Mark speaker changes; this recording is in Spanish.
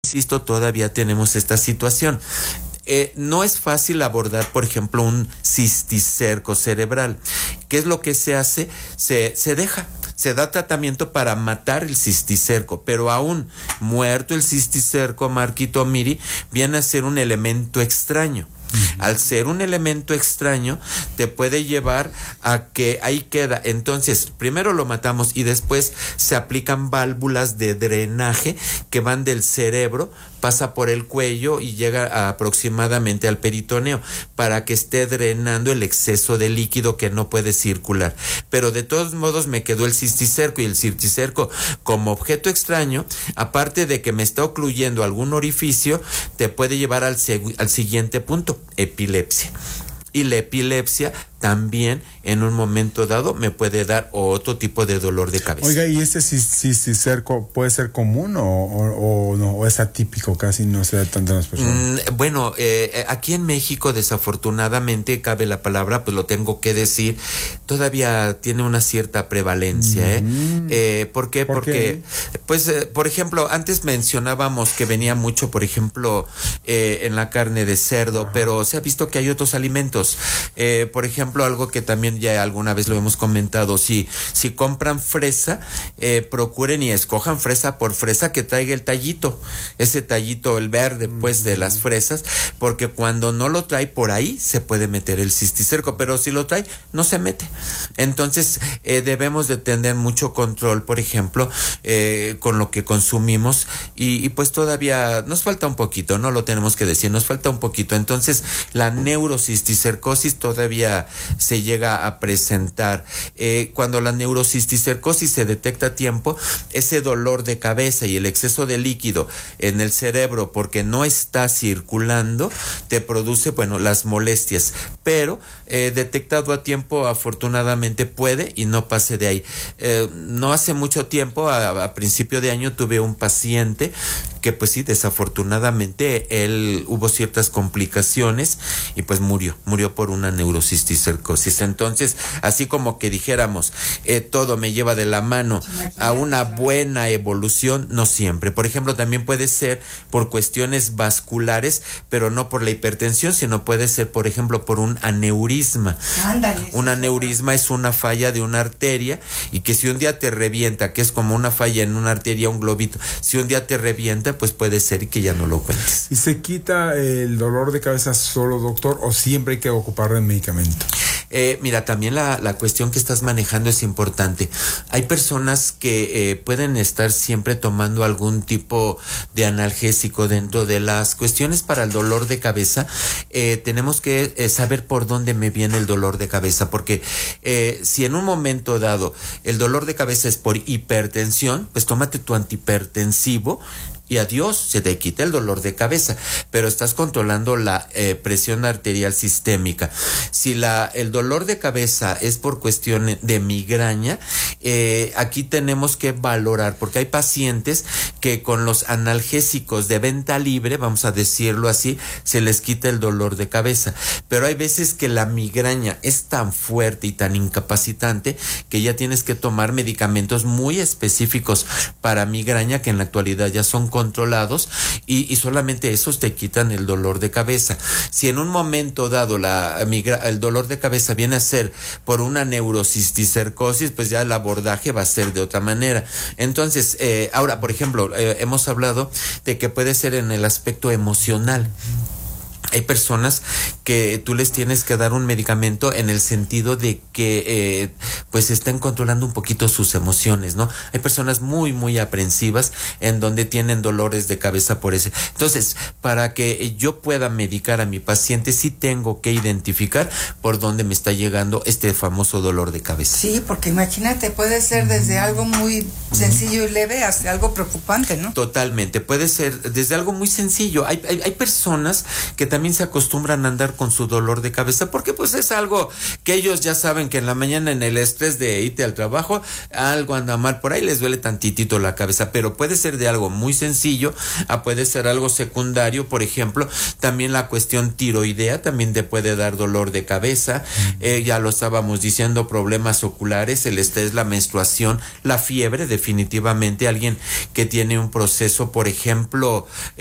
Speaker 1: insisto, todavía tenemos esta situación. No es fácil abordar, por ejemplo, un cisticerco cerebral. ¿Qué es lo que se hace? Se da tratamiento para matar el cisticerco, pero aún muerto el cisticerco, Marquito, Miri, viene a ser un elemento extraño. Al ser un elemento extraño, te puede llevar a que ahí queda. Entonces, primero lo matamos y después se aplican válvulas de drenaje que van del cerebro, pasa por el cuello y llega aproximadamente al peritoneo para que esté drenando el exceso de líquido que no puede circular. Pero de todos modos me quedó el cisticerco, y el cisticerco como objeto extraño, aparte de que me está ocluyendo algún orificio, te puede llevar al siguiente punto: epilepsia. Y la epilepsia también en un momento dado me puede dar otro tipo de dolor de cabeza.
Speaker 2: Oiga, ¿y este cisticerco puede ser común o no? ¿O es atípico, casi no se da tanto en las personas?
Speaker 1: Bueno, aquí en México, desafortunadamente, cabe la palabra, pues lo tengo que decir, todavía tiene una cierta prevalencia. ¿Por qué? Porque, pues, por ejemplo, antes mencionábamos que venía mucho, por ejemplo, en la carne de cerdo, pero se ha visto que hay otros alimentos. Por ejemplo, algo que también ya alguna vez lo hemos comentado: si compran fresa, procuren y escojan fresa por fresa que traiga el tallito, ese tallito, el verde, pues, de las fresas, porque cuando no lo trae, por ahí se puede meter el cisticerco, pero si lo trae, no se mete. Entonces, debemos de tener mucho control, por ejemplo, con lo que consumimos, y pues todavía nos falta un poquito, no lo tenemos que decir, nos falta un poquito. Entonces, la neurocisticercosis todavía se llega a presentar. Cuando la neurocisticercosis se detecta a tiempo, ese dolor de cabeza y el exceso de líquido en el cerebro, porque no está circulando, te produce, bueno, las molestias, pero detectado a tiempo, afortunadamente puede y no pase de ahí. No hace mucho tiempo, a principio de año, tuve un paciente que, pues sí, desafortunadamente él hubo ciertas complicaciones y pues murió por una neurocisticercosis. Entonces, así como que dijéramos, todo me lleva de la mano a una buena evolución, no siempre. Por ejemplo, también puede ser por cuestiones vasculares, pero no por la hipertensión, sino puede ser, por ejemplo, por un aneurisma.
Speaker 3: Ándale.
Speaker 1: Un aneurisma es una falla de una arteria, y que si un día te revienta, que es como una falla en una arteria, un globito, si un día te revienta, pues puede ser que ya no lo cuentes.
Speaker 2: ¿Y se quita el dolor de cabeza solo, doctor, o siempre hay que ocupar de medicamento?
Speaker 1: Mira, también la cuestión que estás manejando es importante. Hay personas que pueden estar siempre tomando algún tipo de analgésico. Dentro de las cuestiones para el dolor de cabeza, tenemos que saber por dónde me viene el dolor de cabeza, porque si en un momento dado el dolor de cabeza es por hipertensión, pues tómate tu antihipertensivo y adiós, se te quita el dolor de cabeza, pero estás controlando la presión arterial sistémica. Si el dolor de cabeza es por cuestión de migraña, aquí tenemos que valorar, porque hay pacientes que con los analgésicos de venta libre, vamos a decirlo así, se les quita el dolor de cabeza, pero hay veces que la migraña es tan fuerte y tan incapacitante que ya tienes que tomar medicamentos muy específicos para migraña, que en la actualidad ya son controlados, y solamente esos te quitan el dolor de cabeza. Si en un momento dado el dolor de cabeza viene a ser por una neurocisticercosis, pues ya el abordaje va a ser de otra manera. Entonces, ahora, por ejemplo, hemos hablado de que puede ser en el aspecto emocional. Hay personas que tú les tienes que dar un medicamento en el sentido de que pues estén controlando un poquito sus emociones, ¿no? Hay personas muy, muy aprensivas en donde tienen dolores de cabeza por ese. Entonces, para que yo pueda medicar a mi paciente, sí tengo que identificar por dónde me está llegando este famoso dolor de cabeza.
Speaker 3: Sí, porque imagínate, puede ser desde algo muy sencillo y leve hasta algo preocupante, ¿no?
Speaker 1: Totalmente, puede ser desde algo muy sencillo. Hay personas que también también se acostumbran a andar con su dolor de cabeza, porque pues es algo que ellos ya saben que en la mañana en el estrés de irte al trabajo, algo anda mal por ahí, les duele tantitito la cabeza, pero puede ser de algo muy sencillo a puede ser algo secundario. Por ejemplo, también la cuestión tiroidea también te puede dar dolor de cabeza, ya lo estábamos diciendo, problemas oculares, el estrés, la menstruación, la fiebre, definitivamente alguien que tiene un proceso, por ejemplo,